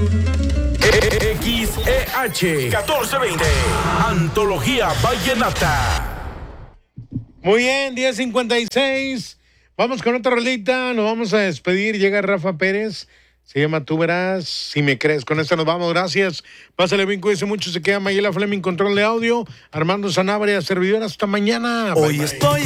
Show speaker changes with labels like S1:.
S1: XEH 1420, Antología Vallenata.
S2: Muy bien, 10:56. Vamos con otra rolita, nos vamos a despedir. Llega Rafa Pérez, se llama Tú Verás, si me crees. Con esta nos vamos, gracias. Pásale bien, cuídense mucho. Se queda Mayela Fleming, control de audio. Armando Sanabria, servidor. Hasta mañana.
S1: Hoy
S2: Bye, bye.
S1: estoy